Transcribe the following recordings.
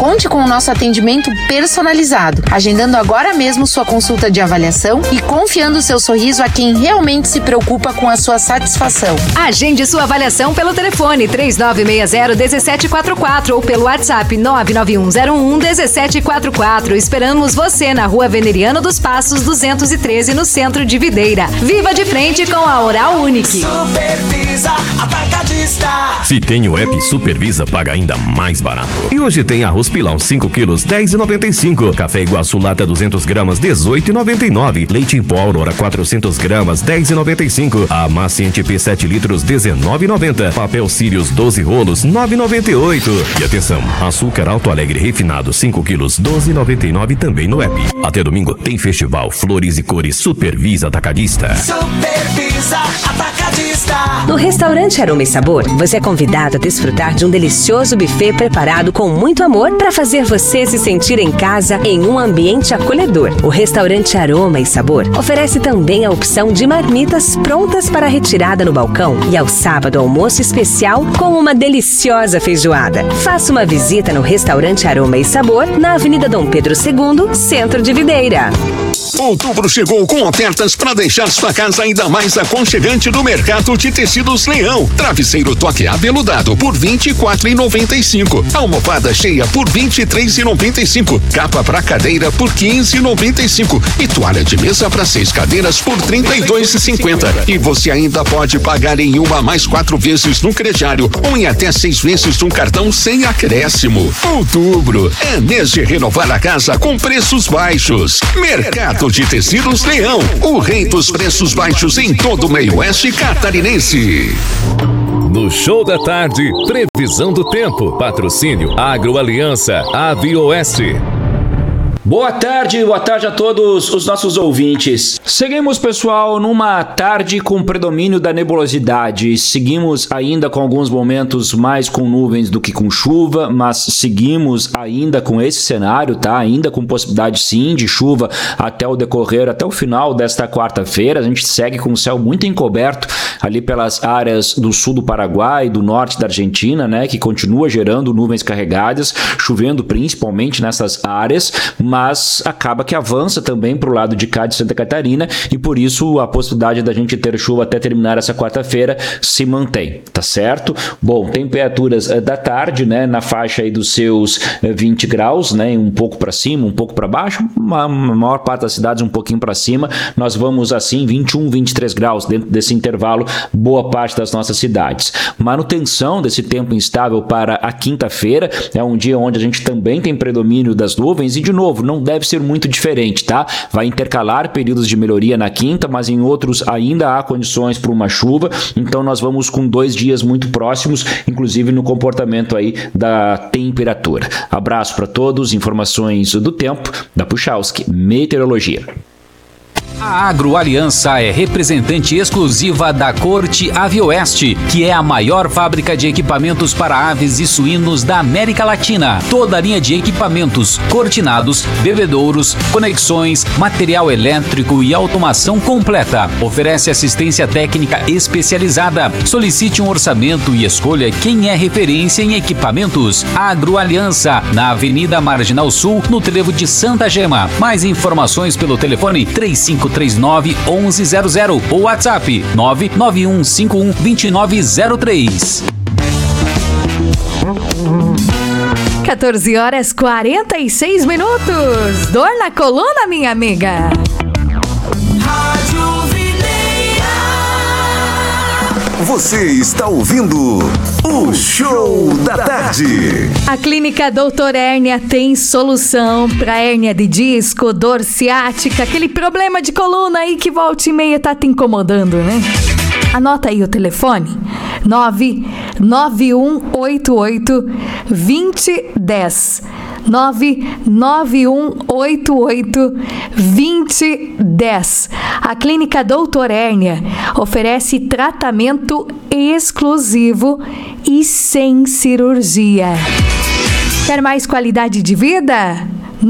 Conte com o nosso atendimento personalizado, agendando agora mesmo sua consulta de avaliação e confiando seu sorriso a quem realmente se preocupa com a sua satisfação. Agende sua avaliação pelo telefone 3960-1744 ou pelo WhatsApp 99101-1744. Esperamos você na Rua Veneriano dos Passos 213, no centro de Videira. Viva de frente com a Oral Unique. Supervisa Atacadista. Se tem o app Supervisa, paga ainda mais barato. E hoje tem arroz pilão 5 quilos, R$10,95. Café Iguaçu lata 200 gramas, R$18,99. Leite em pó Aurora 400 gramas, R$10,95. A Amaciante P 7 litros, R$19,90. Papel Sirius 12 rolos, R$9,98. E atenção, açúcar Alto Alegre refinado 5 quilos, R$12,99 também no app. Até domingo tem festival Flores e Cores Supervisa Atacadista. Supervisa Atacadista. No restaurante Aroma e Sabor, você é convidado a desfrutar de um delicioso buffet preparado com muito amor para fazer você se sentir em casa em um ambiente acolhedor. O restaurante Aroma e Sabor oferece também a opção de marmitas prontas para retirada no balcão e ao sábado almoço especial com uma deliciosa feijoada. Faça uma visita no restaurante Aroma e Sabor na Avenida Dom Pedro II, centro de Videira. Outubro chegou com ofertas para deixar sua casa ainda mais aconchegante no mercado de tecidos Leão. Travesseiro toque aveludado por R$24,95. Almofada cheia por R$23,95. Capa para cadeira por R$15,95. E toalha de mesa para 6 cadeiras por R$32,50. E você ainda pode pagar em uma mais 4 vezes no crediário ou em até 6 vezes no cartão sem acréscimo. Outubro é mês de renovar a casa com preços baixos. Mercado de Tecidos Leão, o rei dos preços baixos em todo o meio-oeste catarinense. No Show da Tarde, previsão do tempo, patrocínio Agroaliança, Avioeste. Boa tarde a todos os nossos ouvintes. Seguimos, pessoal, numa tarde com predomínio da nebulosidade. Seguimos ainda com alguns momentos mais com nuvens do que com chuva, mas seguimos ainda com esse cenário, tá? Ainda com possibilidade, sim, de chuva até o decorrer, até o final desta quarta-feira. A gente segue com o céu muito encoberto ali pelas áreas do sul do Paraguai, do norte da Argentina, né? Que continua gerando nuvens carregadas, chovendo principalmente nessas áreas, mas acaba que avança também para o lado de cá de Santa Catarina e por isso a possibilidade da gente ter chuva até terminar essa quarta-feira se mantém, tá certo? Bom, temperaturas da tarde, né, na faixa aí dos seus 20 graus, né, um pouco para cima, um pouco para baixo, a maior parte das cidades um pouquinho para cima, nós vamos assim 21, 23 graus dentro desse intervalo, boa parte das nossas cidades. Manutenção desse tempo instável para a quinta-feira, é um dia onde a gente também tem predomínio das nuvens e de novo, não deve ser muito diferente, tá? Vai intercalar períodos de melhoria na quinta, mas em outros ainda há condições para uma chuva, então nós vamos com 2 dias muito próximos, inclusive no comportamento aí da temperatura. Abraço para todos, informações do tempo da Puchalski Meteorologia. A Agroaliança é representante exclusiva da Corte Avioeste, que é a maior fábrica de equipamentos para aves e suínos da América Latina. Toda a linha de equipamentos, cortinados, bebedouros, conexões, material elétrico e automação completa. Oferece assistência técnica especializada. Solicite um orçamento e escolha quem é referência em equipamentos. Agroaliança, na Avenida Marginal Sul, no trevo de Santa Gema. Mais informações pelo telefone 3539-1100 ou WhatsApp 99151-2903. 14h46. Dor na coluna, minha amiga. Você está ouvindo o Show da Tarde. A Clínica Doutor Hérnia tem solução para hérnia de disco, dor ciática, aquele problema de coluna aí que volta e meia tá te incomodando, né? Anota aí o telefone: 99188-2010. 99188-2010. A Clínica Doutor Hérnia oferece tratamento exclusivo e sem cirurgia. Quer mais qualidade de vida?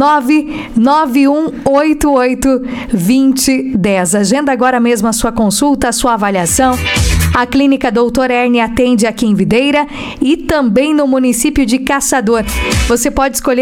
99188-2010. Agenda agora mesmo a sua consulta, a sua avaliação. A Clínica Doutor Hérnia atende aqui em Videira e também no município de Caçador. Você pode escolher